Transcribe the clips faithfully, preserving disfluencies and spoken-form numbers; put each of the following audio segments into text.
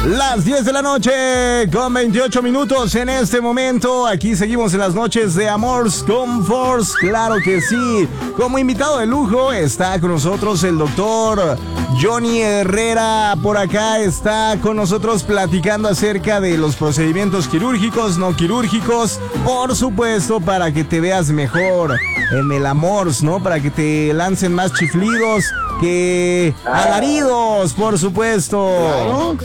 Las diez de la noche con veintiocho minutos en este momento. Aquí seguimos en las noches de Amors Comforts. Claro que sí. Como invitado de lujo está con nosotros el doctor Johnny Herrera. Por acá está con nosotros platicando acerca de los procedimientos quirúrgicos, no quirúrgicos. Por supuesto, para que te veas mejor en el Amors, ¿no? Para que te lancen más chiflidos que alaridos, por supuesto. Claro.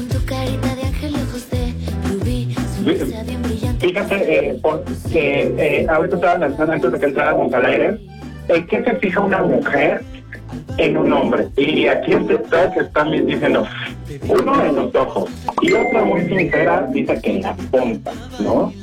Fíjate, eh, porque eh, ahorita estaba lanzando antes de que entráramos al aire, ¿en qué se fija una mujer en un hombre? Y aquí en TikTok también diciendo, uno en los ojos, y otra muy sincera dice que en la pompa, ¿no?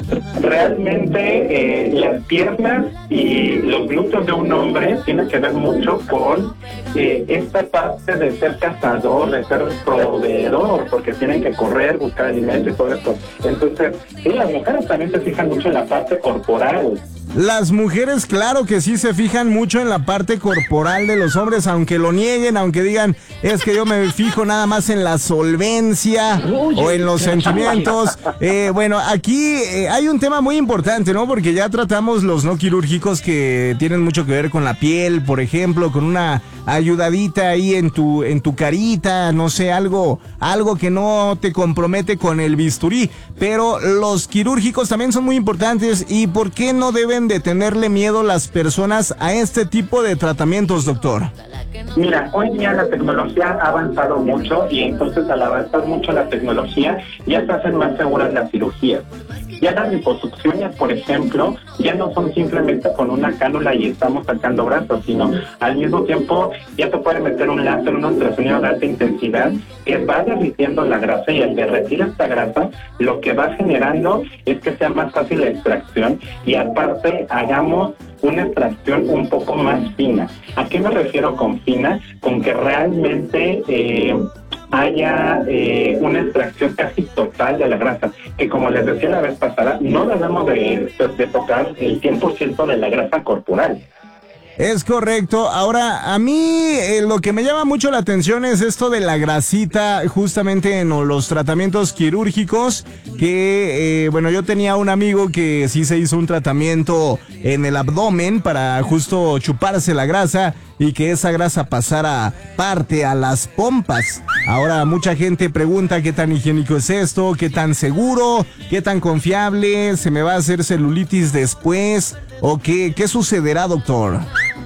Realmente eh, las piernas y los glúteos de un hombre tienen que ver mucho con eh, esta parte de ser cazador, de ser proveedor, porque tienen que correr, buscar alimento y todo esto. Entonces, sí, las mujeres también se fijan mucho en la parte corporal. Las mujeres, claro que sí se fijan mucho en la parte corporal de los hombres, aunque lo nieguen, aunque digan, es que yo me fijo nada más en la solvencia o en los sentimientos. Eh, bueno, aquí eh, hay un tema muy importante, ¿no? Porque ya tratamos los no quirúrgicos que tienen mucho que ver con la piel, por ejemplo, con una ayudadita ahí en tu en tu carita, no sé, algo algo que no te compromete con el bisturí, pero los quirúrgicos también son muy importantes. ¿Y por qué no deben de tenerle miedo las personas a este tipo de tratamientos, doctor? Mira, hoy día la tecnología ha avanzado mucho y entonces al avanzar mucho la tecnología ya se hacen más seguras las cirugías. Ya las liposucciones, por ejemplo, ya no son simplemente con una cánula y estamos sacando brazos, sino al mismo tiempo ya se puede meter un láser, un ultrasonido de alta intensidad que va derritiendo la grasa, y al derretir esta grasa lo que va generando es que sea más fácil la extracción y aparte hagamos una extracción un poco más fina. ¿A qué me refiero con fina? Con que realmente eh, haya eh, una extracción casi total de la grasa, que como les decía la vez pasada, no debemos de, de, de tocar el cien por ciento de la grasa corporal. Es correcto. Ahora, a mí eh, lo que me llama mucho la atención es esto de la grasita, justamente en los tratamientos quirúrgicos, que, eh, bueno, yo tenía un amigo que sí se hizo un tratamiento en el abdomen para justo chuparse la grasa y que esa grasa pasara parte a las pompas. Ahora, mucha gente pregunta qué tan higiénico es esto, qué tan seguro, qué tan confiable, se me va a hacer celulitis después, o qué, qué sucederá, doctor.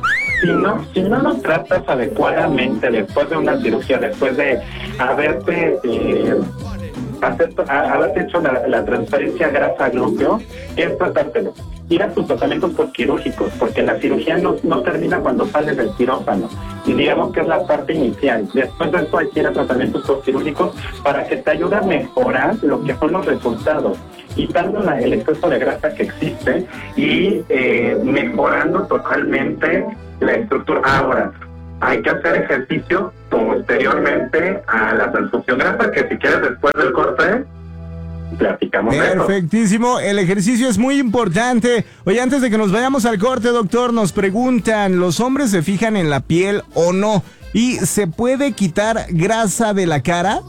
Si no, si no lo tratas adecuadamente después de una cirugía, después de haberte eh, hacer, a, haberte hecho la, la transferencia grasa glúteo, es tratártelo. Ir a tus tratamientos postquirúrgicos, porque la cirugía no, no termina cuando sales del quirófano. Y digamos que es la parte inicial. Después de esto hay que ir a tratamientos postquirúrgicos para que te ayude a mejorar lo que son los resultados, quitando la, el exceso de grasa que existe y eh, mejorando totalmente la estructura. Ahora, hay que hacer ejercicio posteriormente a la transfusión grasa, que si quieres después del corte platicamos. Perfectísimo, el ejercicio es muy importante. Oye, antes de que nos vayamos al corte, doctor, nos preguntan, ¿los hombres se fijan en la piel o no? ¿Y se puede quitar grasa de la cara?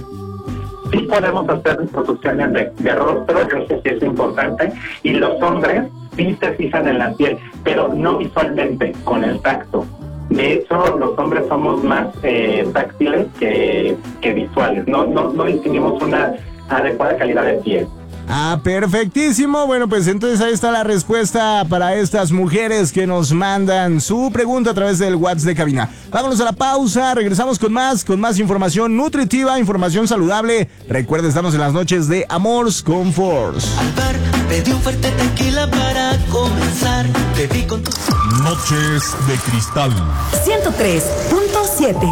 Sí podemos hacer reproducciones de, de rostro, eso sí es importante, y los hombres sí se fijan en la piel, pero no visualmente, con el tacto. De hecho, los hombres somos más eh, táctiles que, que visuales, no, no, no distinguimos una adecuada calidad de piel. Ah, perfectísimo. Bueno, pues entonces ahí está la respuesta para estas mujeres que nos mandan su pregunta a través del WhatsApp de cabina. Vámonos a la pausa, regresamos con más, con más información nutritiva, información saludable. Recuerda, estamos en las noches de Amors Comforts. Al bar, pedí un fuerte tequila para comenzar. Bebí con tu... Noches de Cristal ciento tres punto siete.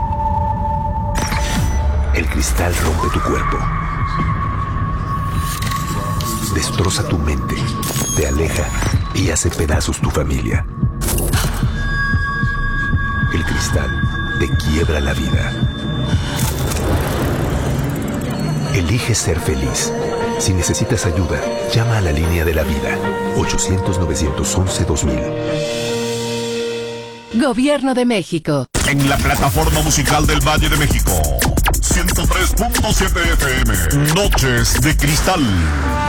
El cristal rompe tu cuerpo, destroza tu mente, te aleja y hace pedazos tu familia. El cristal te quiebra la vida. Elige ser feliz. Si necesitas ayuda, llama a la línea de la vida, ochocientos, novecientos once, dos mil. Gobierno de México. en la plataforma musical del Valle de México. ciento tres punto siete F M. Noches de Cristal.